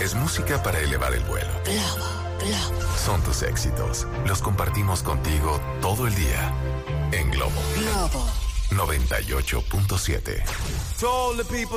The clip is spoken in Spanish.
Es música para elevar el vuelo. Son tus éxitos. Los compartimos contigo todo el día. En Globo 98.7.